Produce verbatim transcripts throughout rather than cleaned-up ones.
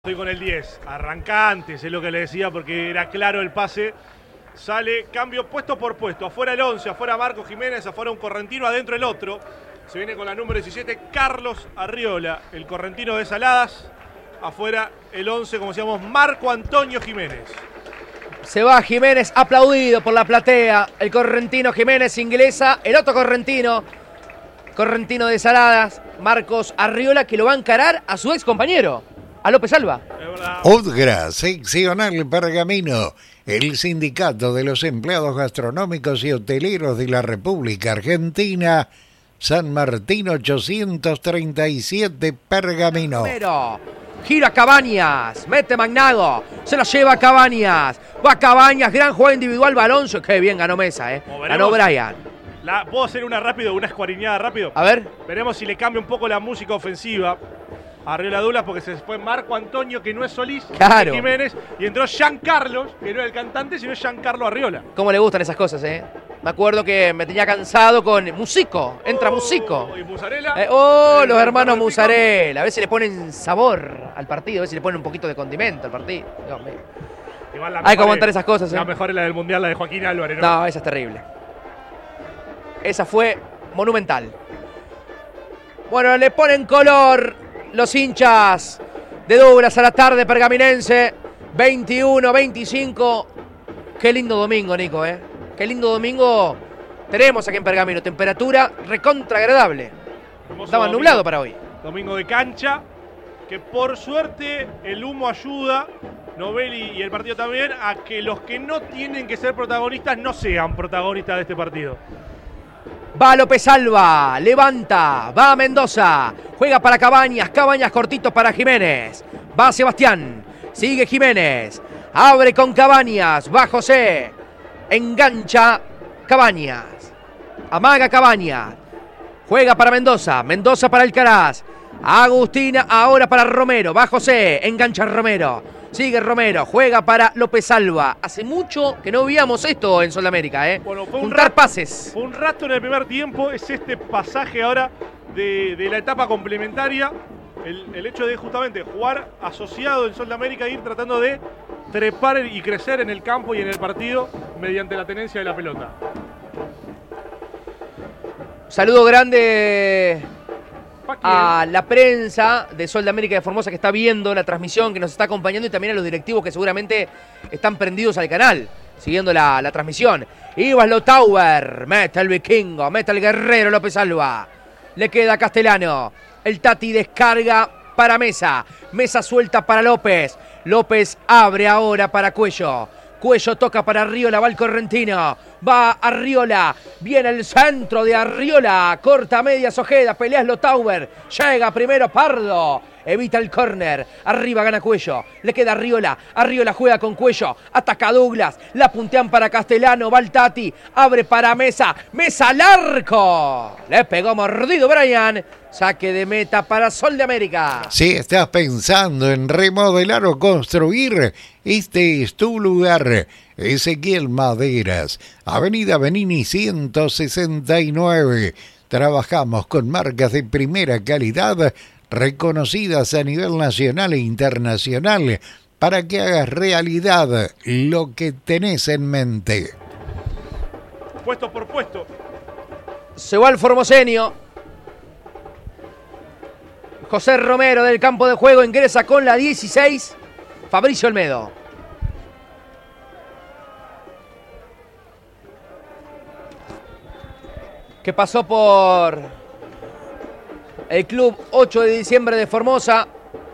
Estoy con el diez, arranca antes, es lo que le decía porque era claro el pase. Sale, cambio puesto por puesto, afuera el once, afuera Marco Jiménez, afuera un correntino, adentro el otro. Se viene con la número diecisiete, Carlos Arriola, el correntino de Saladas. Afuera el once, como decíamos, Marco Antonio Jiménez. Se va Jiménez, aplaudido por la platea. El correntino Jiménez inglesa, el otro correntino, correntino de Saladas, Marcos Arriola, que lo va a encarar a su ex compañero, a López Alba. Udgra, seccional Pergamino, el sindicato de los empleados gastronómicos y hoteleros de la República Argentina, San Martín ochocientos treinta y siete, Pergamino. Pero gira Cabañas, mete Magnago, se la lleva Cabañas, va Cabañas, gran juego individual, Balonso, qué bien ganó Mesa, eh. Ganó Brian. La, ¿Puedo hacer una rápido, una escuariñada rápido? A ver. Veremos si le cambia un poco la música ofensiva a Arriola Douglas, porque se fue Marco Antonio, que no es Solís, claro, Jiménez, y entró Giancarlos, que no es el cantante, sino Giancarlo Arriola. ¿Cómo le gustan esas cosas, eh? Me acuerdo que me tenía cansado con Musico, entra oh, Musico. Y Musarela. Eh, oh, el los hermanos Musico. Musarela, a ver si le ponen sabor al partido, a ver si le ponen un poquito de condimento al partido. Dios mío. Hay que aguantar esas cosas, eh. La mejor es la del Mundial, la de Joaquín Álvarez, ¿no? No, esa es terrible. Esa fue monumental. Bueno, le ponen color los hinchas de Douglas a la tarde pergaminense. veintiuno veinticinco. Qué lindo domingo, Nico, ¿eh? Qué lindo domingo tenemos aquí en Pergamino. Temperatura recontra agradable. Hermoso Estaba domingo, nublado para hoy. Domingo de cancha, que por suerte el humo ayuda, Novelli y el partido también, a que los que no tienen que ser protagonistas no sean protagonistas de este partido. Va López Alba, levanta, va Mendoza, juega para Cabañas, Cabañas cortito para Jiménez, va Sebastián, sigue Jiménez, abre con Cabañas, va José, engancha Cabañas, amaga Cabañas, juega para Mendoza, Mendoza para Alcaraz, Agustina ahora para Romero, va José, engancha Romero, sigue Romero, juega para López Alba. Hace mucho que no veíamos esto en Sudamérica, ¿eh? Bueno, fue un Juntar rato, pases. Fue un rato en el primer tiempo, es este pasaje ahora de, de la etapa complementaria. El, el hecho de justamente jugar asociado en Sudamérica e ir tratando de trepar y crecer en el campo y en el partido mediante la tenencia de la pelota. Saludo grande a la prensa de Sol de América de Formosa que está viendo la transmisión, que nos está acompañando, y también a los directivos que seguramente están prendidos al canal, siguiendo la, la transmisión. Ivas Lotauer, mete el vikingo, mete el guerrero López Alba. Le queda Castellano. El Tati descarga para Mesa. Mesa suelta para López. López abre ahora para Cuello. Cuello toca para Arriola, va el correntino. Va Arriola, viene el centro de Arriola. Corta medias Ojeda, pelea Lotauer. Llega primero Pardo. Evita el córner. Arriba gana Cuello. Le queda Arriola. Arriola juega con Cuello. Ataca Douglas. La puntean para Castellano. Va el Tati. Abre para Mesa. Mesa al arco. Le pegó mordido Brian. Saque de meta para Sol de América. Si estás pensando en remodelar o construir, este es tu lugar. Ezequiel Maderas, Avenida Benini ciento sesenta y nueve. Trabajamos con marcas de primera calidad, reconocidas a nivel nacional e internacional, para que hagas realidad lo que tenés en mente. Puesto por puesto. Se va el formoseño. José Romero del campo de juego ingresa con la dieciséis. Fabricio Olmedo. Que pasó por el club ocho de diciembre de Formosa.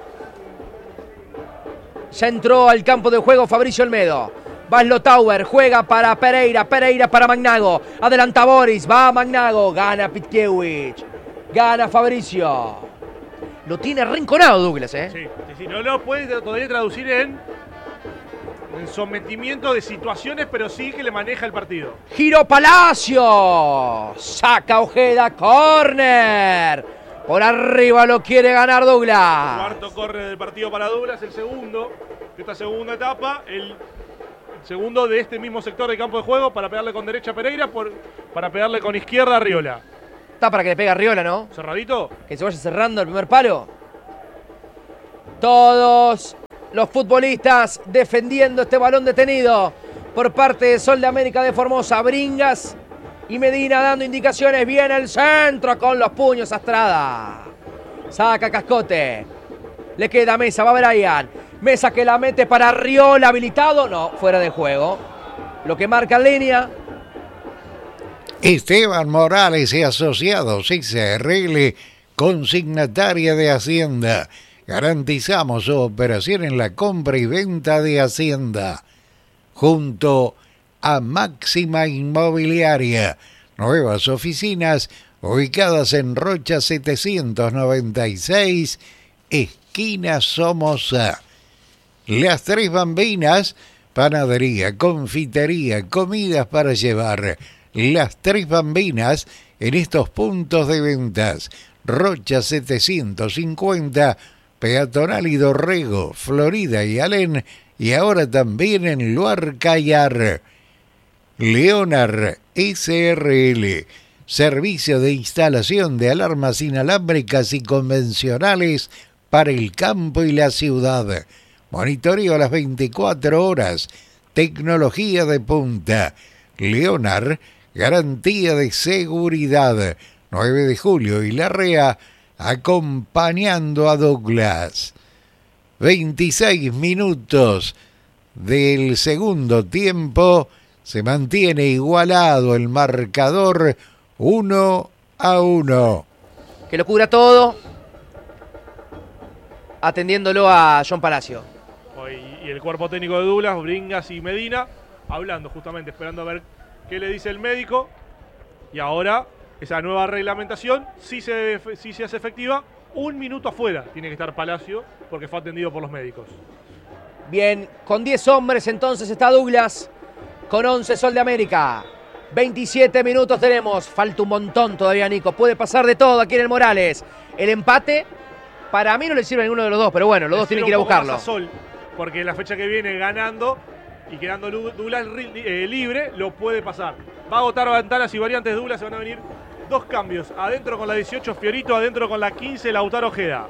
Ya entró al campo de juego Fabricio Olmedo. Va Lotauer, juega para Pereira, Pereira para Magnago. Adelanta Boris, va Magnago, gana Pitkiewicz. Gana Fabricio. Lo tiene arrinconado Douglas, ¿eh? Sí, sí, sí. No lo puede todavía traducir en, en sometimiento de situaciones, pero sí que le maneja el partido. Giro Palacio. Saca Ojeda, córner. Por arriba lo quiere ganar Douglas. Cuarto córner del partido para Douglas, el segundo de esta segunda etapa. El segundo de este mismo sector de campo de juego para pegarle con derecha a Pereira, por, para pegarle con izquierda a Arriola. Está para que le pegue a Arriola, ¿no? ¿Cerradito? Que se vaya cerrando el primer palo. Todos los futbolistas defendiendo este balón detenido por parte de Sol de América de Formosa. Bringas y Medina dando indicaciones. Viene el centro con los puños Astrada. Saca Cascote. Le queda Mesa, va Brian. Mesa que la mete para Riola, habilitado. No, fuera de juego. Lo que marca en línea. Esteban Morales y Asociados S R L, consignataria de Hacienda. Garantizamos su operación en la compra y venta de Hacienda. Junto a Máxima Inmobiliaria. Nuevas oficinas ubicadas en Rocha setecientos noventa y seis, esquina Somoza. Las Tres Bambinas, panadería, confitería, comidas para llevar. Las Tres Bambinas en estos puntos de ventas. Rocha setecientos cincuenta, Peatonal y Dorrego, Florida y Alén, y ahora también en Luarcayar. Leonard S R L, servicio de instalación de alarmas inalámbricas y convencionales para el campo y la ciudad. Monitoreo a las veinticuatro horas, tecnología de punta. Leonard, garantía de seguridad. nueve de julio y Larrea, acompañando a Douglas. veintiséis minutos del segundo tiempo, se mantiene igualado el marcador uno a uno. Que lo cubra todo, atendiéndolo a John Palacio. Y el cuerpo técnico de Douglas, Bringas y Medina, hablando justamente, esperando a ver qué le dice el médico. Y ahora, esa nueva reglamentación, si se, si se hace efectiva, un minuto afuera tiene que estar Palacio, porque fue atendido por los médicos. Bien, con diez hombres entonces está Douglas, con once Sol de América. veintisiete minutos tenemos, falta un montón todavía, Nico. Puede pasar de todo aquí en el Morales. El empate, para mí no le sirve a ninguno de los dos, pero bueno, los dos tienen que ir a buscarlo. A Sol, porque la fecha que viene ganando y quedando Douglas eh, libre, lo puede pasar. Va a agotar ventanas y variantes de Douglas, se van a venir dos cambios. Adentro con la dieciocho, Fiorito, adentro con la quince, Lautaro Ojeda.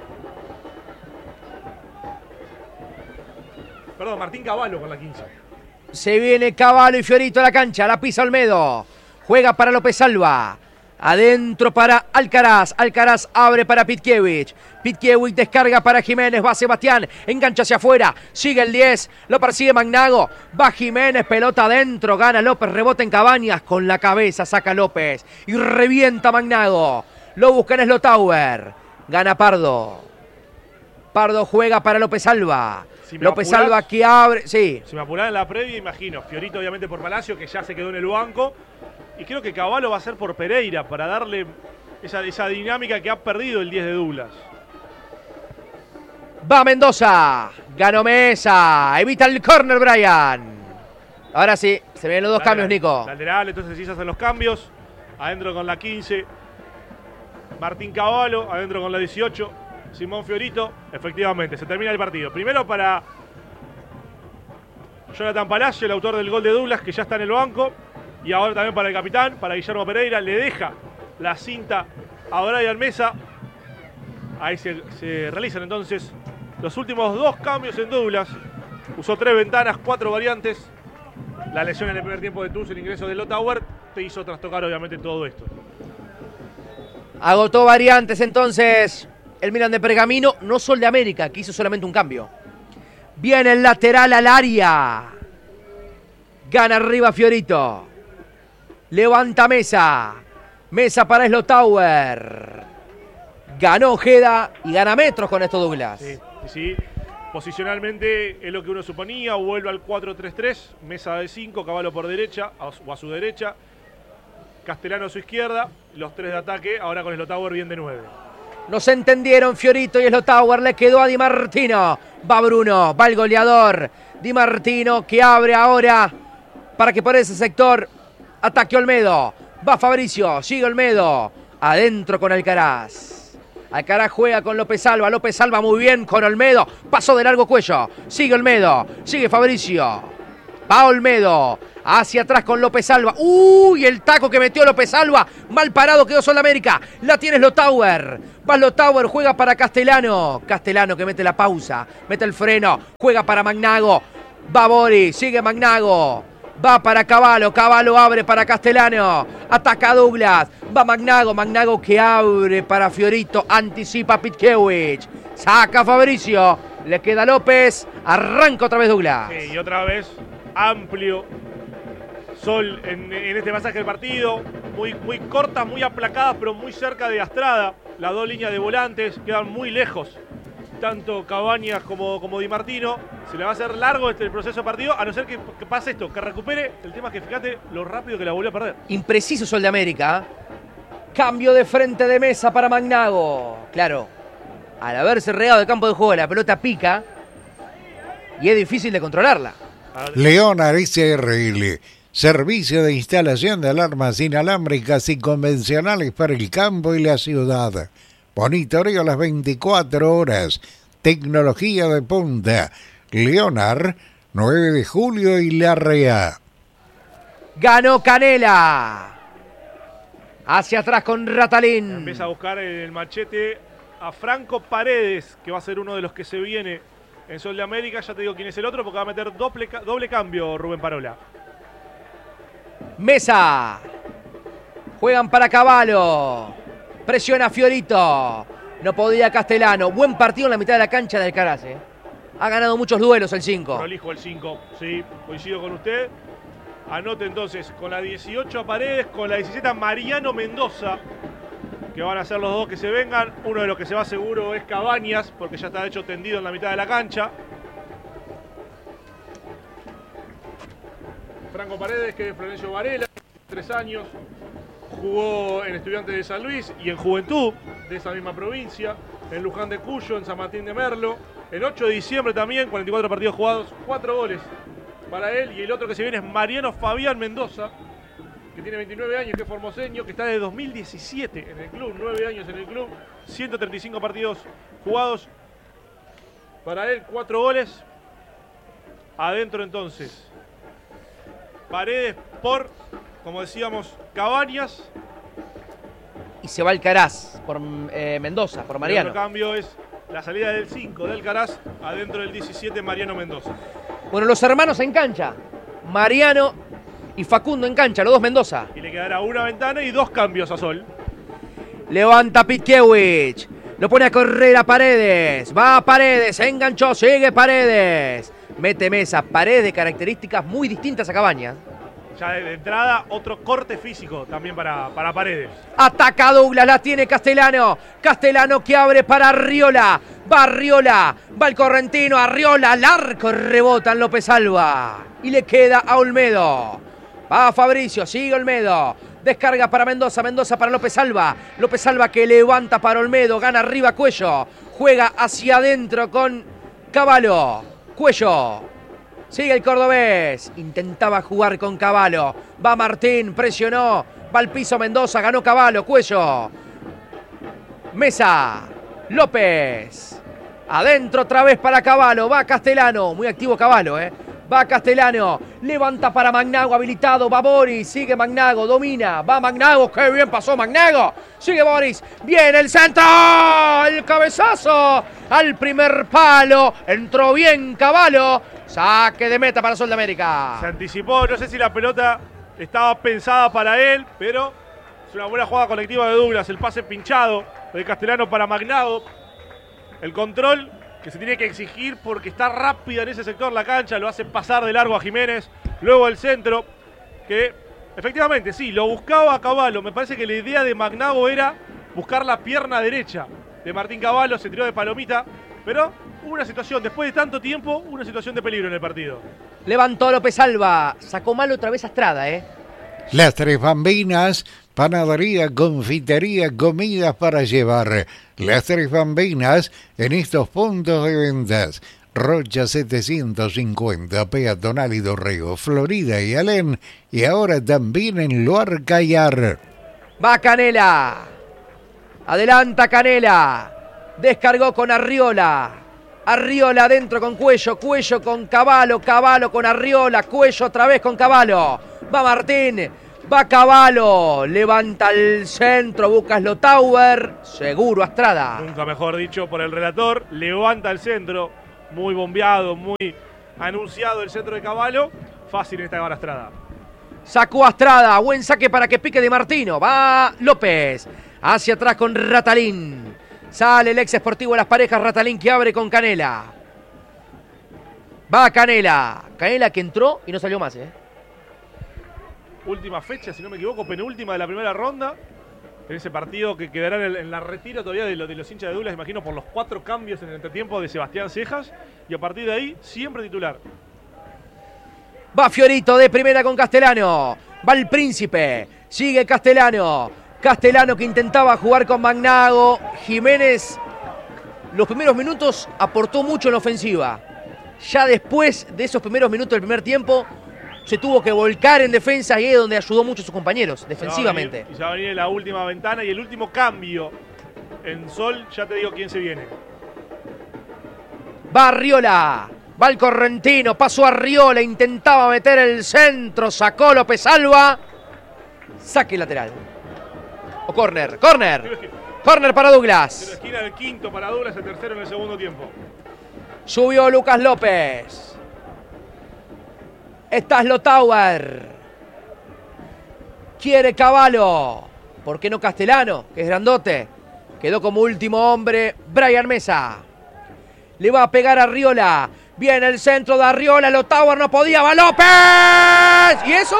Perdón, Martín Cavallo con la quince. Se viene Cavallo y Fiorito a la cancha, la pisa Olmedo. Juega para López Alba. Adentro para Alcaraz. Alcaraz abre para Pitkiewicz. Pitkiewicz descarga para Jiménez. Va Sebastián. Engancha hacia afuera. Sigue el diez. Lo persigue Magnago. Va Jiménez. Pelota adentro. Gana López. Rebota en Cabañas. Con la cabeza saca López. Y revienta Magnago. Lo busca en Slotauer. Gana Pardo. Pardo juega para López Alba. Si López apurás, Alba que abre. Sí. Si me apurás en la previa, imagino. Fiorito obviamente por Palacio, que ya se quedó en el banco. Y creo que Cavallo va a ser por Pereira para darle esa, esa dinámica que ha perdido el diez de Douglas. Va Mendoza. Ganó Mesa. Evita el córner, Brian. Ahora sí, se ven los dos lateral, cambios, Nico. Lateral, entonces sí se hacen los cambios. Adentro con la quince. Martín Cavallo. Adentro con la dieciocho. Simón Fiorito. Efectivamente, se termina el partido. Primero para Jonathan Palacio, el autor del gol de Douglas, que ya está en el banco. Y ahora también para el capitán, para Guillermo Pereira. Le deja la cinta a Brian Mesa. Ahí se, se realizan entonces los últimos dos cambios en Douglas. Usó tres ventanas, cuatro variantes. La lesión en el primer tiempo de Tuz, el ingreso de Slotauer, te hizo trastocar obviamente todo esto. Agotó variantes entonces el Milan de Pergamino. No Sol de América, que hizo solamente un cambio. Viene el lateral al área. Gana arriba Fiorito. Levanta Mesa. Mesa para Slotauer. Ganó Ojeda y gana metros con esto Douglas. Sí, sí. Posicionalmente es lo que uno suponía. Vuelve al cuatro tres tres. Mesa de cinco. Cavallo por derecha o a su derecha. Castellano a su izquierda. Los tres de ataque. Ahora con Slotauer bien de nueve. No se entendieron Fiorito y Slotauer. Le quedó a Di Martino. Va Bruno. Va el goleador. Di Martino que abre ahora para que por ese sector ataque Olmedo. Va Fabricio. Sigue Olmedo. Adentro con Alcaraz. Alcaraz juega con López Alba. López Alba muy bien con Olmedo. Pasó de largo Cuello. Sigue Olmedo. Sigue Fabricio. Va Olmedo. Hacia atrás con López Alba. ¡Uy! El taco que metió López Alba. Mal parado quedó Sol América. La tiene Slotauer. Va Slotauer, juega para Castellano. Castellano que mete la pausa. Mete el freno. Juega para Magnago. Va Boris. Sigue Magnago. Va para Cavallo. Cavallo abre para Castellano. Ataca Douglas. Va Magnago. Magnago que abre para Fiorito. Anticipa Pitkewicz. Saca Fabricio. Le queda López. Arranca otra vez Douglas. Sí, y otra vez amplio Sol en, en este pasaje del partido. Muy, muy corta, muy aplacada, pero muy cerca de Astrada. Las dos líneas de volantes quedan muy lejos. Tanto Cabañas como, como Di Martino. Se le va a hacer largo este el proceso de partido, a no ser que, que pase esto, que recupere. El tema es que fíjate lo rápido que la volvió a perder. Impreciso Sol de América. Cambio de frente de mesa para Magnago. Claro, al haberse regado de campo de juego, la pelota pica y es difícil de controlarla. Leonard S R L, servicio de instalación de alarmas inalámbricas y convencionales para el campo y la ciudad. Monitoreo las veinticuatro horas. Tecnología de punta. Leonard, nueve de julio y Larrea. Ganó Canela. Hacia atrás con Ratalín. Empieza a buscar el machete a Franco Paredes, que va a ser uno de los que se viene en Sol de América. Ya te digo quién es el otro, porque va a meter doble, doble cambio Rubén Parola. Mesa. Juegan para Cavallo. Presiona Fiorito. No podía Castellano. Buen partido en la mitad de la cancha de Alcaraz. ¿eh? Ha ganado muchos duelos el cinco. Prolijo el cinco, sí, coincido con usted. Anote entonces con la dieciocho a Paredes, con la diecisiete a Mariano Mendoza, que van a ser los dos que se vengan. Uno de los que se va seguro es Cabañas, porque ya está hecho tendido en la mitad de la cancha. Franco Paredes, que es Florencio Varela, tres años, jugó en Estudiantes de San Luis y en Juventud de esa misma provincia, en Luján de Cuyo, en San Martín de Merlo. El ocho de diciembre también, cuarenta y cuatro partidos jugados, cuatro goles para él. Y el otro que se viene es Mariano Fabián Mendoza, que tiene veintinueve años, que es formoseño, que está desde dos mil diecisiete en el club, nueve años en el club, ciento treinta y cinco partidos jugados para él, cuatro goles. Adentro entonces Paredes por, como decíamos, Cabañas. Y se va Alcaraz por eh, Mendoza, por Mariano. El otro cambio es la salida del cinco de Alcaraz, adentro del diecisiete Mariano Mendoza. Bueno, los hermanos en cancha. Mariano y Facundo en cancha, los dos Mendoza. Y le quedará una ventana y dos cambios a Sol. Levanta Pitkewicz. Lo pone a correr a Paredes. Va a Paredes, se enganchó, sigue Paredes. Mete Mesa. Paredes de características muy distintas a Cabañas. Ya de entrada, otro corte físico también para, para Paredes. Ataca Douglas, la tiene Castellano. Castellano que abre para Arriola. Va Arriola, va el correntino, Arriola, al arco, rebota en López Alba. Y le queda a Olmedo. Va Fabricio, sigue Olmedo. Descarga para Mendoza, Mendoza para López Alba. López Alba que levanta para Olmedo, gana arriba Cuello. Juega hacia adentro con Cavallo. Cuello. Sigue el cordobés. Intentaba jugar con Cavallo. Va Martín, presionó. Va al piso Mendoza, ganó Cavallo. Cuello. Mesa. López. Adentro otra vez para Cavallo. Va Castellano. Muy activo Cavallo, ¿eh? Va Castellano. Levanta para Magnago, habilitado. Va Boris. Sigue Magnago. Domina. Va Magnago. ¡Qué bien pasó Magnago! Sigue Boris. Viene el centro. El cabezazo. Al primer palo. Entró bien Cavallo. Saque de meta para Sol de América. Se anticipó. No sé si la pelota estaba pensada para él, pero es una buena jugada colectiva de Douglas. El pase pinchado de Castellano para Magnago. El control que se tiene que exigir porque está rápida en ese sector la cancha. Lo hace pasar de largo a Jiménez. Luego el centro, que efectivamente sí, lo buscaba a Cavallo. Me parece que la idea de Magnago era buscar la pierna derecha de Martín Cavallo. Se tiró de palomita, pero hubo una situación, después de tanto tiempo, una situación de peligro en el partido. Levantó López Alba. Sacó mal otra vez a Astrada, ¿eh? Las Tres Bambinas, panadería, confitería, comidas para llevar. Las Tres Bambinas en estos puntos de ventas. Rocha setecientos cincuenta, Peatonal y Dorrego, Florida y Alén. Y ahora también en Luarca y Ar. Va Canela. Adelanta Canela. Descargó con Arriola. Arriola adentro con Cuello, Cuello con Cavallo, Cavallo con Arriola, Cuello otra vez con Cavallo. Va Martín, va Cavallo, levanta el centro, busca Slotauer, seguro Astrada. Nunca mejor dicho por el relator, levanta el centro, muy bombeado, muy anunciado el centro de Cavallo, fácil esta gana Astrada. Sacó Astrada, buen saque para que pique Di Martino, va López, hacia atrás con Ratalín. Sale el ex Sportivo de las Parejas, Ratalín, que abre con Canela. Va Canela. Canela que entró y no salió más, ¿eh? Última fecha, si no me equivoco, penúltima de la primera ronda. En ese partido que quedará en, en la retira todavía de, lo, de los hinchas de Douglas, imagino, por los cuatro cambios en el entretiempo de Sebastián Cejas. Y a partir de ahí, siempre titular. Va Fiorito de primera con Castellano. Va el Príncipe. Sigue Castellano. Castellano que intentaba jugar con Magnago. Jiménez, los primeros minutos aportó mucho en la ofensiva. Ya después de esos primeros minutos del primer tiempo, se tuvo que volcar en defensa y es donde ayudó mucho a sus compañeros, defensivamente. Y se va a venir la última ventana y el último cambio en Sol, ya te digo quién se viene. Va Arriola. Va el correntino, pasó a Arriola, intentaba meter el centro, sacó López Alba. Saque lateral. O córner, córner. Córner para Douglas. Esquina del quinto para Douglas, el tercero en el segundo tiempo. Subió Lucas López. Está Slotauer. Quiere Cavallo. ¿Por qué no Castellano, que es grandote? Quedó como último hombre Brian Mesa. Le va a pegar a Arriola. Viene el centro de Arriola. Slotauer no podía. ¡Va López! ¿Y eso?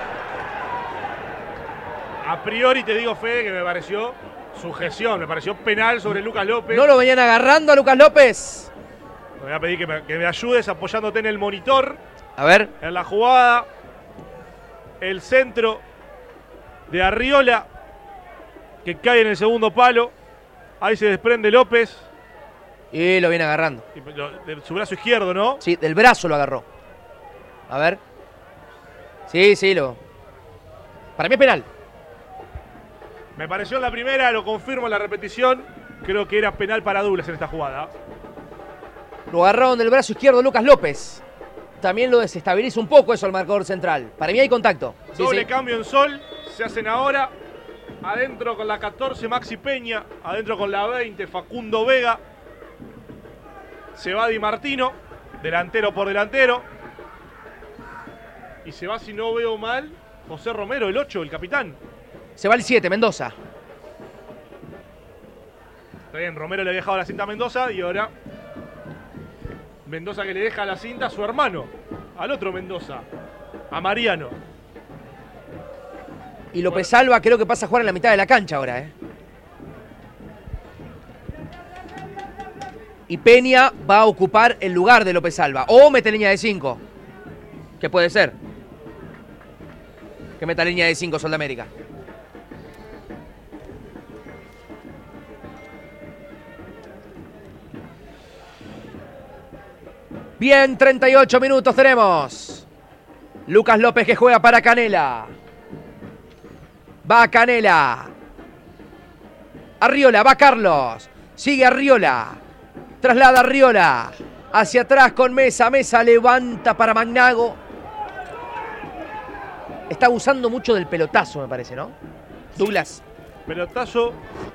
A priori te digo, Fede, que me pareció sujeción, me pareció penal sobre Lucas López. ¿No lo venían agarrando a Lucas López? Me voy a pedir que me, que me ayudes apoyándote en el monitor. A ver. En la jugada, el centro de Arriola, que cae en el segundo palo. Ahí se desprende López. Y lo viene agarrando. De su brazo izquierdo, ¿no? Sí, del brazo lo agarró. A ver. Sí, sí, lo... Para mí es penal. Me pareció en la primera, lo confirmo en la repetición. Creo que era penal para Douglas en esta jugada. Lo agarraron del brazo izquierdo Lucas López. También lo desestabiliza un poco eso al marcador central. Para mí hay contacto. Sí, Doble sí. cambio en Sol. Se hacen ahora. Adentro con la catorce Maxi Peña. Adentro con la veinte Facundo Vega. Se va Di Martino. Delantero por delantero. Y se va, si no veo mal, José Romero, el ocho, el capitán. Se va el siete, Mendoza. Está bien, Romero le ha dejado la cinta a Mendoza y ahora Mendoza que le deja la cinta a su hermano, al otro Mendoza, a Mariano. Y López Alba creo que pasa a jugar en la mitad de la cancha ahora, ¿eh? Y Peña va a ocupar el lugar de López Alba. O mete línea de cinco. ¿Qué puede ser? Que meta línea de cinco Sol de América. Bien, treinta y ocho minutos tenemos. Lucas López que juega para Canela. Va Canela. Arriola, va Carlos. Sigue Arriola. Traslada Arriola. Hacia atrás con Mesa. Mesa levanta para Magnago. Está usando mucho del pelotazo, me parece, ¿no? Douglas. Pelotazo.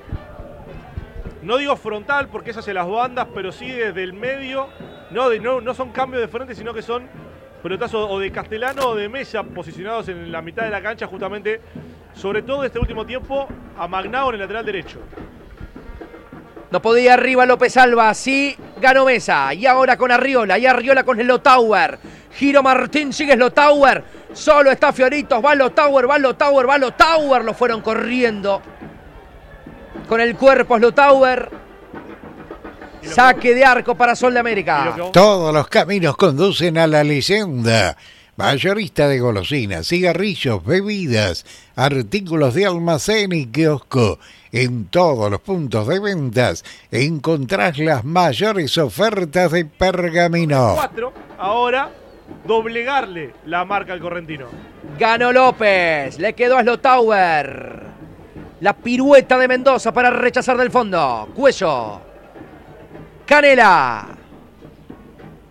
No digo frontal porque es hacia las bandas, pero sí desde el medio. No, de, no, no son cambios de frente, sino que son pelotazos o de Castellano o de Mesa posicionados en la mitad de la cancha, justamente, sobre todo este último tiempo, a Magnago en el lateral derecho. No podía arriba López Alba, sí ganó Mesa. Y ahora con Arriola, y Arriola con Slotauer. Giro Martín, sigue Slotauer. Solo está Fioritos, va Slotauer, va Slotauer, va Slotauer. Lo fueron corriendo. Con el cuerpo Slotauer. Saque de arco para Sol de América. Todos los caminos conducen a la leyenda. Mayorista de golosinas, cigarrillos, bebidas, artículos de almacén y kiosco. En todos los puntos de ventas encontrás las mayores ofertas de Pergamino. Cuatro, ahora doblegarle la marca al correntino. Ganó López, le quedó a Slotauer. La pirueta de Mendoza para rechazar del fondo. Cuello. Canela.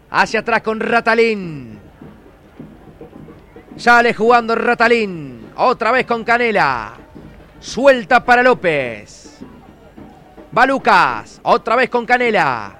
Hacia atrás con Ratalín. Sale jugando Ratalín. Otra vez con Canela. Suelta para López. Va Lucas. Otra vez con Canela.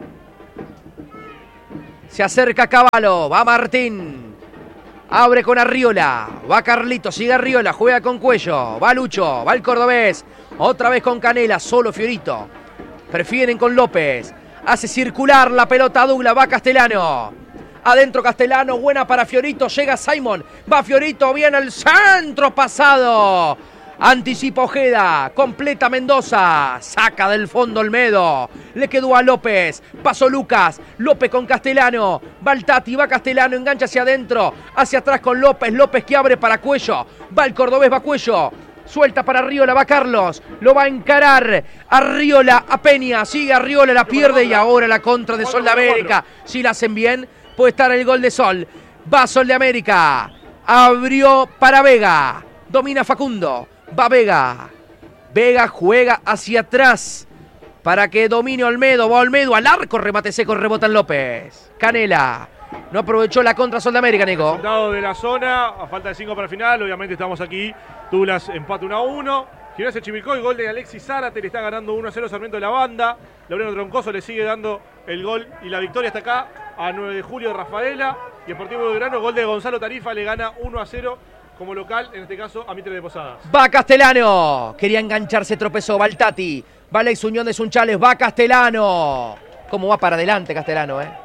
Se acerca Cavallo. Va Martín. Abre con Arriola. Va Carlito. Sigue Arriola. Juega con Cuello. Va Lucho. Va el cordobés. Otra vez con Canela. Solo Fiorito. Prefieren con López. Hace circular la pelota a Douglas. Va Castellano. Adentro Castellano. Buena para Fiorito. Llega Simon. Va Fiorito. Viene el centro pasado. Anticipa Ojeda. Completa Mendoza. Saca del fondo Olmedo. Le quedó a López. Pasó Lucas. López con Castellano. Va el Tati. Va Castellano. Engancha hacia adentro. Hacia atrás con López. López que abre para Cuello. Va el cordobés. Va Cuello. Suelta para Arriola, va Carlos, lo va a encarar, Arriola a Peña, sigue Arriola, la pierde y ahora la contra de Sol de América. Si la hacen bien, puede estar el gol de Sol. Va Sol de América, abrió para Vega, domina Facundo, va Vega. Vega juega hacia atrás para que domine Olmedo, va Olmedo al arco, remate seco, rebota en López. Canela. No aprovechó la contra Sol de América, Nico. Resultado de la zona, a falta de cinco para el final, obviamente estamos aquí. Douglas empate uno a uno. Gimnasia Chivilcoy, gol de Alexis Zárate, le está ganando uno a cero Sarmiento de la Banda. Laureano Troncoso le sigue dando el gol y la victoria hasta acá a nueve de julio de Rafaela. Y Deportivo Belgrano, gol de Gonzalo Tarifa, le gana uno a cero como local, en este caso a Mitre de Posadas. Va Castellano, quería engancharse, tropezó, va el Tati. Va Alex Unión de Sunchales, va Castellano. ¿Cómo va para adelante Castellano, eh?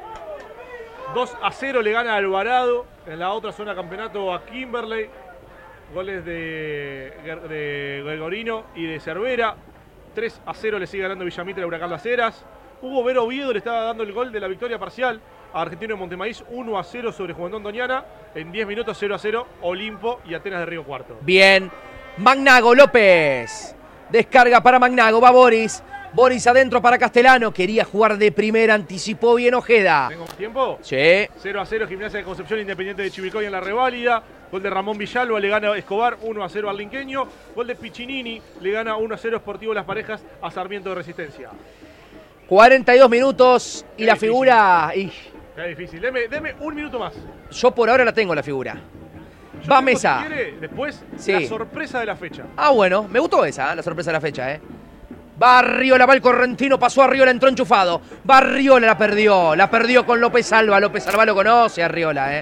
dos a cero le gana a Alvarado. En la otra zona campeonato a Kimberley. Goles de, de Gregorino y de Cervera. tres a cero le sigue ganando Villamitre a Huracán Las Heras. Hugo Vero Oviedo le estaba dando el gol de la victoria parcial a Argentino de Montemaíz. uno a cero sobre Juventud Doñana. En diez minutos cero a cero Olimpo y Atenas de Río Cuarto. Bien. Magnago López. Descarga para Magnago. Va Boris. Boris adentro para Castellano. Quería jugar de primera. Anticipó bien Ojeda. ¿Tengo tiempo? Sí. cero a cero Gimnasia de Concepción Independiente de Chivilcoy en la reválida. Gol de Ramón Villalba, le gana Escobar uno a cero al Linqueño. Gol de Piccinini, le gana uno a cero Sportivo Las Parejas a Sarmiento de Resistencia. cuarenta y dos minutos y Qué la difícil. figura... Y Qué difícil. Deme, deme un minuto más. yo por ahora la tengo la figura. Yo Va tengo, Mesa. Si quiere, después, Sí. la sorpresa de la fecha. Ah, bueno. Me gustó esa, ¿eh? La sorpresa de la fecha, ¿eh? Va Arriola, va el Correntino, pasó a Arriola, entró enchufado. Va Arriola, la perdió. La perdió con López Alba. López Alba lo conoce, Arriola, ¿eh?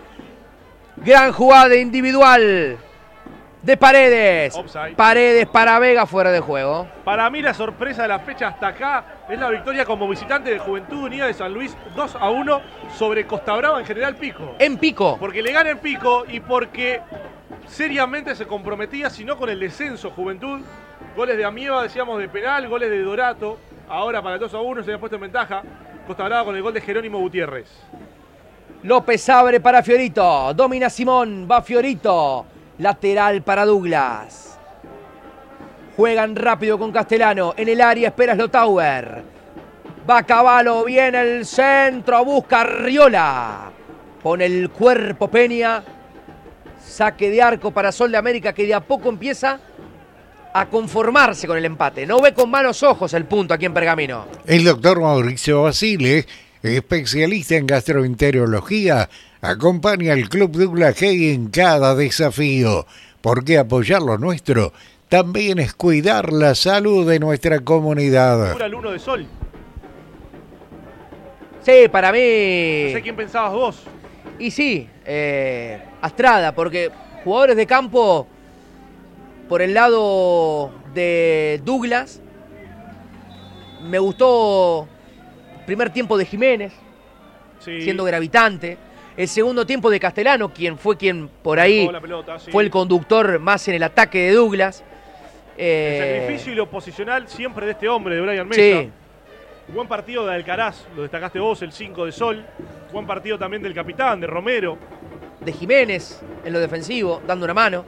Gran jugada individual de Paredes. Offside. Paredes para Vega, fuera de juego. Para mí la sorpresa de la fecha hasta acá es la victoria como visitante de Juventud Unida de San Luis dos a uno sobre Costa Brava en General Pico. En Pico. Porque le gana en Pico y porque seriamente se comprometía, si no con el descenso, Juventud. Goles de Amieva, decíamos, de penal, goles de Dorato. Ahora para el dos a uno se había puesto en ventaja Costa Brava con el gol de Jerónimo Gutiérrez. López abre para Fiorito. Domina Simón. Va Fiorito. Lateral para Douglas. Juegan rápido con Castellano. En el área espera Slotauer. Va Cavallo. Viene el centro. Busca Arriola. Pone el cuerpo Peña. Saque de arco para Sol de América, que de a poco empieza a conformarse con el empate. No ve con malos ojos el punto aquí en Pergamino. El doctor Mauricio Basile, especialista en gastroenterología, acompaña al Club Douglas Haig en cada desafío, porque apoyar lo nuestro también es cuidar la salud de nuestra comunidad. Pura el uno de Sol. Sí, para mí... No sé quién pensabas vos. Y sí, eh, Astrada, porque jugadores de campo por el lado de Douglas, me gustó el primer tiempo de Jiménez, Sí. siendo gravitante. El segundo tiempo de Castellano, quien fue quien por ahí La pelota, sí. fue el conductor más en el ataque de Douglas. El Eh, sacrificio y lo posicional siempre de este hombre, de Brian Mesa. sí, Buen partido de Alcaraz, lo destacaste vos, el cinco de Sol. Buen partido también del capitán, de Romero. de Jiménez en lo defensivo, dando una mano.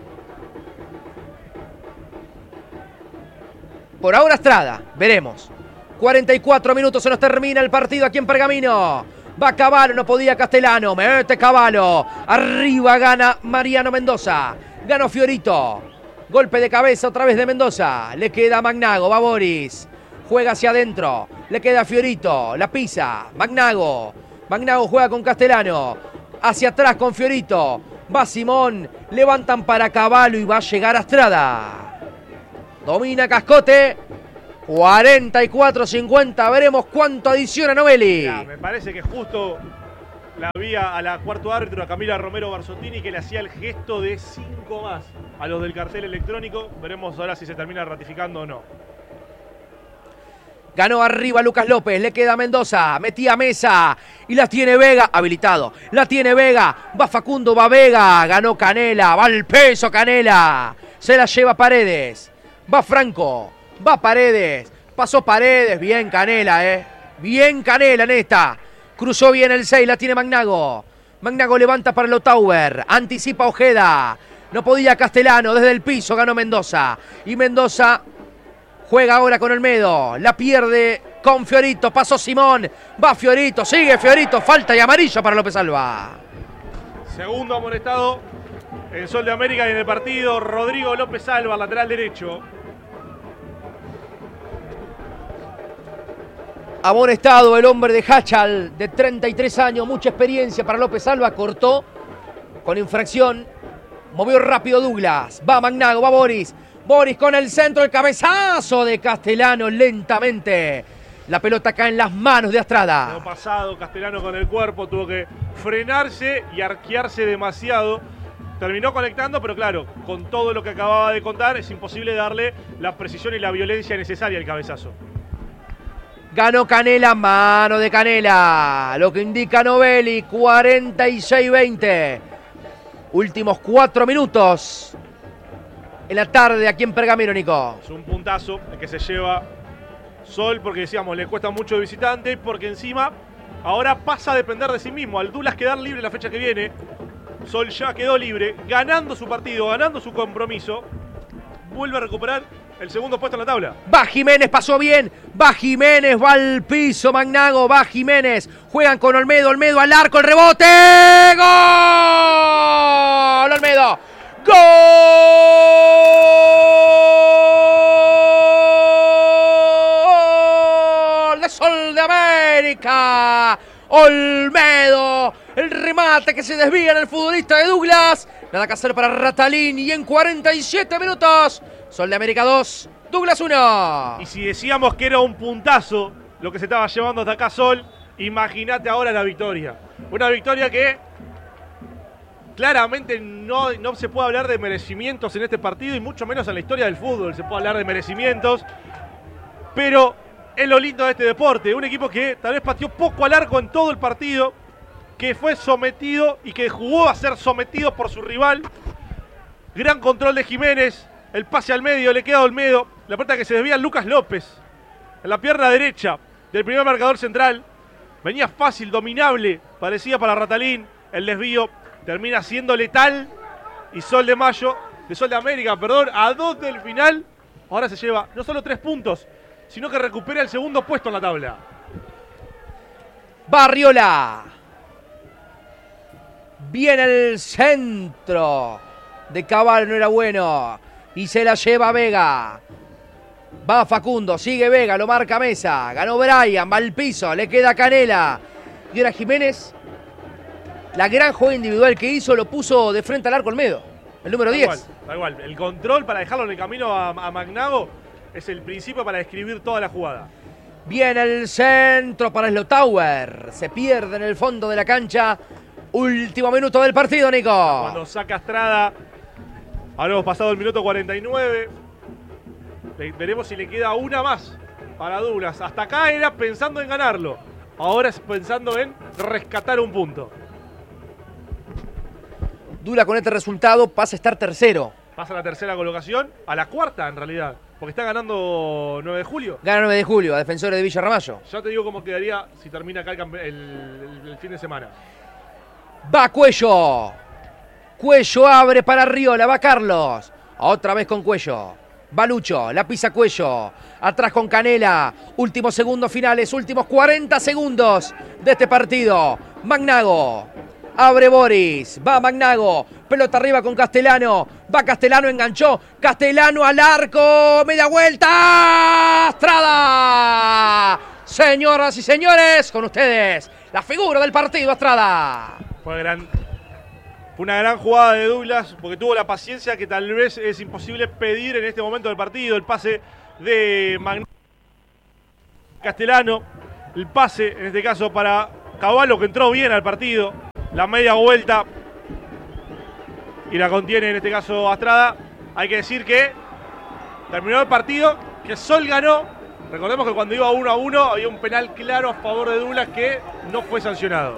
Por ahora Astrada, veremos. cuarenta y cuatro minutos, se nos termina el partido aquí en Pergamino. Va Cavallo, no podía Castellano, mete Cavallo. Arriba gana Mariano Mendoza. Ganó Fiorito. Golpe de cabeza otra vez de Mendoza. Le queda Magnago, va Boris. Juega hacia adentro. Le queda Fiorito, la pisa. Magnago. Magnago juega con Castellano. Hacia atrás con Fiorito. Va Simón. Levantan para Cavallo y va a llegar Astrada. Domina Cascote. cuarenta y cuatro cincuenta. Veremos cuánto adiciona Novelli. Ya, me parece que justo la vía a la cuarto árbitro, a Camila Romero Barzottini, que le hacía el gesto de cinco más a los del cartel electrónico. Veremos ahora si se termina ratificando o no. Ganó arriba Lucas López, le queda Mendoza, metía Mesa y la tiene Vega, habilitado, la tiene Vega, va Facundo, va Vega, ganó Canela, va al peso Canela, se la lleva Paredes, va Franco, va Paredes, pasó Paredes, bien Canela, eh, bien Canela en esta, cruzó bien el seis, la tiene Magnago, Magnago levanta para Lotauer, anticipa Ojeda, no podía Castellano, desde el piso ganó Mendoza, y Mendoza juega ahora con Olmedo, la pierde con Fiorito, pasó Simón, va Fiorito, sigue Fiorito, falta y amarilla para López Alba. Segundo amonestado en Sol de América y en el partido, Rodrigo López Alba, lateral derecho. Amonestado el hombre de Hachal, de treinta y tres años, mucha experiencia para López Alba, cortó con infracción, movió rápido Douglas, va Magnago, va Boris, Boris con el centro, el cabezazo de Castellano lentamente. La pelota cae en las manos de Astrada. Lo pasado, Castellano con el cuerpo tuvo que frenarse y arquearse demasiado. Terminó conectando, pero claro, con todo lo que acababa de contar, es imposible darle la precisión y la violencia necesaria al cabezazo. Ganó Canela, mano de Canela. Lo que indica Novelli, cuarenta y seis veinte. Últimos cuatro minutos en la tarde aquí en Pergamino, Nico. Es un puntazo el que se lleva Sol, porque decíamos, le cuesta mucho de visitante, porque encima ahora pasa a depender de sí mismo. Al Dulas quedar libre la fecha que viene, Sol ya quedó libre, ganando su partido, ganando su compromiso, vuelve a recuperar el segundo puesto en la tabla. Va Jiménez, pasó bien, va Jiménez, va al piso Magnago, va Jiménez, juegan con Olmedo, Olmedo al arco, el rebote, ¡gol! Olmedo, ¡gol! De Sol de América, Olmedo, el remate que se desvía en el futbolista de Douglas, nada que hacer para Ratalín y en cuarenta y siete minutos, Sol de América dos, Douglas uno. Y si decíamos que era un puntazo lo que se estaba llevando hasta acá Sol, imagínate ahora la victoria. Una victoria que claramente no, no se puede hablar de merecimientos en este partido y mucho menos en la historia del fútbol se puede hablar de merecimientos. Pero es lo lindo de este deporte. Un equipo que tal vez pateó poco al arco en todo el partido, que fue sometido y que jugó a ser sometido por su rival. Gran control de Jiménez. El pase al medio, le queda a Olmedo. La pelota que se desvía a Lucas López. En la pierna derecha del primer marcador central. Venía fácil, dominable. Parecía para Ratalín. El desvío termina siendo letal. Y Sol de Mayo, de Sol de América, perdón, a dos del final. Ahora se lleva no solo tres puntos, sino que recupera el segundo puesto en la tabla. Barriola. Viene el centro de Cavallo, no era bueno. Y se la lleva Vega. Va Facundo, sigue Vega, lo marca Mesa. Ganó Brian, va al piso, le queda Canela. Y ahora Jiménez, la gran jugada individual que hizo, lo puso de frente al arco Olmedo, el número diez. Da igual, da igual. El control para dejarlo en el camino a, a Magnago es el principio para describir toda la jugada. Viene el centro para Slotauer. Se pierde en el fondo de la cancha. Último minuto del partido, Nico. Cuando saca Astrada. Ahora hemos pasado el minuto cuarenta y nueve. Veremos si le queda una más para Douglas. Hasta acá era pensando en ganarlo. Ahora es pensando en rescatar un punto. Douglas con este resultado pasa a estar tercero. Pasa a la tercera colocación, a la cuarta en realidad. Porque está ganando nueve de julio. Gana nueve de julio a Defensores de Villa Ramallo. Ya te digo cómo quedaría si termina acá el, el, el fin de semana. Va Cuello. Cuello abre para Riola, va Carlos. Otra vez con Cuello. Va Lucho, la pisa Cuello. Atrás con Canela. Últimos segundos finales, últimos cuarenta segundos de este partido. Magnago. Abre Boris. Va Magnago. Pelota arriba con Castellano. Va Castellano, enganchó. Castellano al arco. Media vuelta. Astrada. Señoras y señores, con ustedes, la figura del partido, Astrada. Fue gran, fue una gran jugada de Douglas, porque tuvo la paciencia que tal vez es imposible pedir en este momento del partido. El pase de Magn Castellano, el pase en este caso para Cavallo, que entró bien al partido, la media vuelta y la contiene en este caso Astrada. Hay que decir que terminó el partido, que Sol ganó. Recordemos que cuando iba uno a uno había un penal claro a favor de Douglas que no fue sancionado.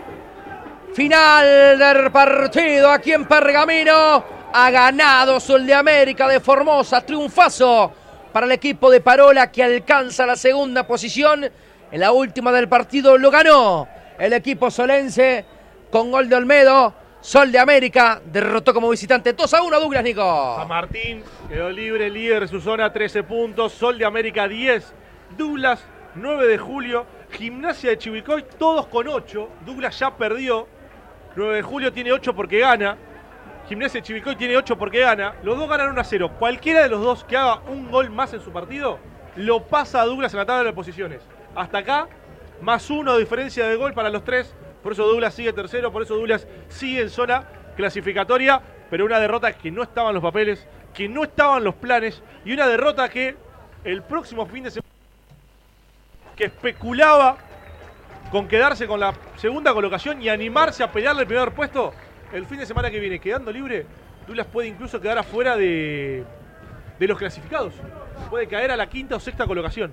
Final del partido aquí en Pergamino. Ha ganado Sol de América de Formosa. Triunfazo para el equipo de Parola, que alcanza la segunda posición. En la última del partido lo ganó el equipo solense con gol de Olmedo. Sol de América derrotó como visitante dos a uno Douglas, Nico. San Martín quedó libre, líder de su zona, trece puntos. Sol de América diez. Douglas nueve de julio. Gimnasia de Chivilcoy todos con ocho. Douglas ya perdió. nueve de julio tiene ocho porque gana. Gimnasia de Chivilcoy tiene ocho porque gana. Los dos ganan uno a cero. Cualquiera de los dos que haga un gol más en su partido lo pasa a Douglas en la tabla de posiciones. Hasta acá, más uno de diferencia de gol para los tres. Por eso Douglas sigue tercero, por eso Douglas sigue en zona clasificatoria. Pero una derrota que no estaba en los papeles, que no estaban los planes. Y una derrota que el próximo fin de semana, que especulaba con quedarse con la segunda colocación y animarse a pelearle el primer puesto, el fin de semana que viene, quedando libre, Douglas puede incluso quedar afuera de, de los clasificados. Puede caer a la quinta o sexta colocación.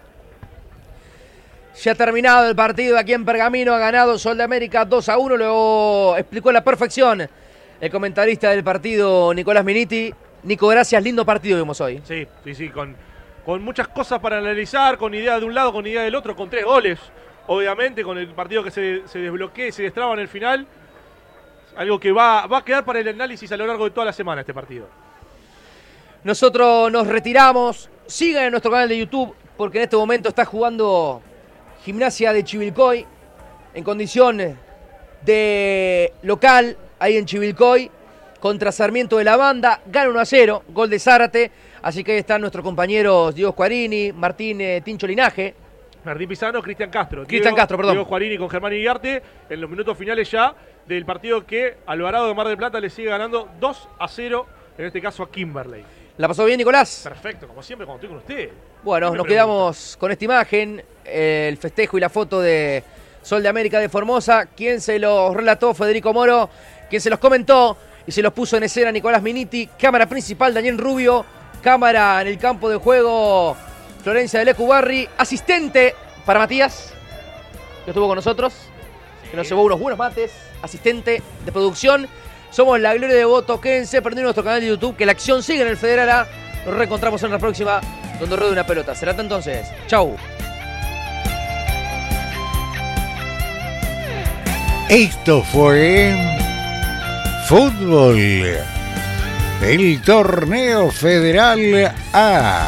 Se ha terminado el partido aquí en Pergamino. Ha ganado Sol de América dos a uno. Lo explicó a la perfección el comentarista del partido, Nicolás Miniti. Nico, gracias. Lindo partido vimos hoy. Sí, sí, sí. Con, con muchas cosas para analizar, con ideas de un lado, con ideas del otro, con tres goles. Obviamente, con el partido que se, se desbloquea y se destraba en el final. Algo que va, va a quedar para el análisis a lo largo de toda la semana este partido. Nosotros nos retiramos. Sigan en nuestro canal de YouTube, porque en este momento está jugando Gimnasia de Chivilcoy en condición de local, ahí en Chivilcoy, contra Sarmiento de la Banda. Gana uno a cero, gol de Zárate. Así que ahí están nuestros compañeros Diego Squarini, Martín eh, Tincho Linaje. Martín Pisano, Cristian Castro. Cristian Castro, perdón. Diego Squarini con Germán Iriarte en los minutos finales ya del partido que Alvarado de Mar del Plata le sigue ganando dos a cero, en este caso a Kimberley. ¿La pasó bien, Nicolás? Perfecto, como siempre cuando estoy con usted. Bueno, nos quedamos con esta imagen, eh, el festejo y la foto de Sol de América de Formosa. Quien se los relató, Federico Moro. Quien se los comentó y se los puso en escena, Nicolás Miniti. Cámara principal, Daniel Rubio. Cámara en el campo de juego, Florencia de Lecubarri. Asistente para Matías, que estuvo con nosotros, que nos llevó unos buenos mates. Asistente de producción. Somos La Gloria de Voto. Quédense, prendiendo nuestro canal de YouTube, que la acción sigue en el Federal A. Nos reencontramos en la próxima, donde ruede una pelota. Será hasta entonces. Chau. Esto fue Fútbol, el Torneo Federal A.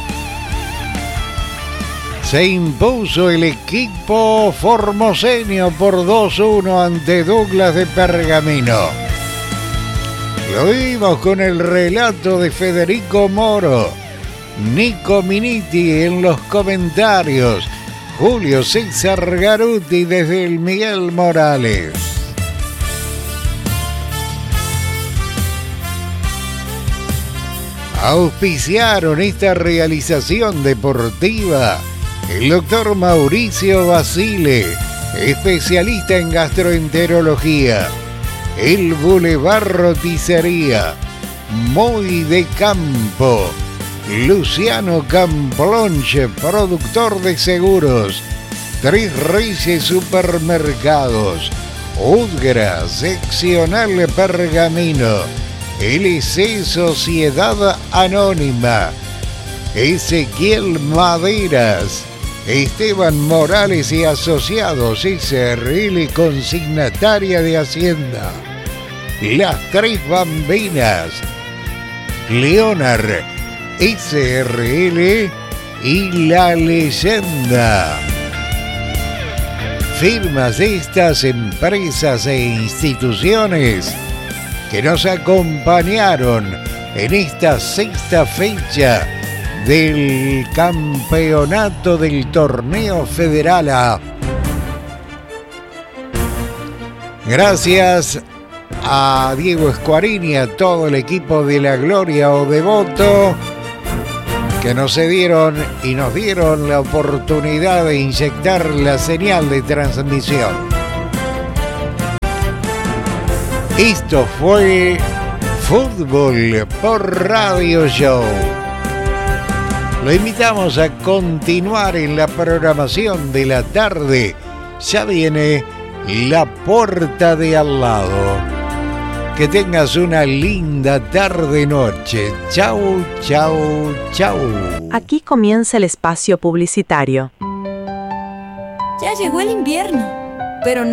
Se impuso el equipo formoseño por dos a uno ante Douglas de Pergamino. Lo vimos con el relato de Federico Moro, Nico Miniti en los comentarios, Julio César Garuti desde el Miguel Morales. Auspiciaron esta realización deportiva el doctor Mauricio Basile, especialista en gastroenterología. El Boulevard Roticería, Muy de Campo, Luciano Camplonche, productor de seguros, Tres Reyes Supermercados, Udgra, Seccional Pergamino, L C Sociedad Anónima, Ezequiel Maderas, Esteban Morales y Asociados S R L, consignataria de Hacienda, Las Tres Bambinas, Leonard S R L y La Leyenda. Firmas estas empresas e instituciones que nos acompañaron en esta sexta fecha del campeonato del Torneo Federal A. Gracias a Diego Escuarín y a todo el equipo de La Gloria o Devoto que nos cedieron y nos dieron la oportunidad de inyectar la señal de transmisión. Esto fue Fútbol por Radio Show. Lo invitamos a continuar en la programación de la tarde. Ya viene La Puerta de Al Lado. Que tengas una linda tarde-noche. Chau, chau, chau. Aquí comienza el espacio publicitario. Ya llegó el invierno, pero no